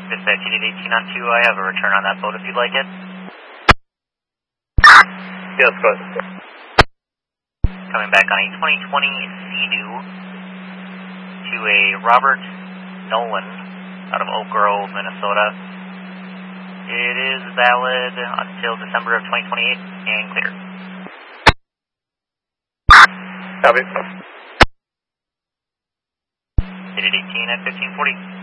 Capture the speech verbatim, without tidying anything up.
Dispatch eight eighteen on two, I have a return on that boat if you'd like it. Yes, go ahead. Coming back on a twenty twenty Sea-Doo to a Robert Nolan out of Oak Grove, Minnesota. It is valid until December of twenty twenty-eight and clear. Copy. eight eighteen at fifteen forty.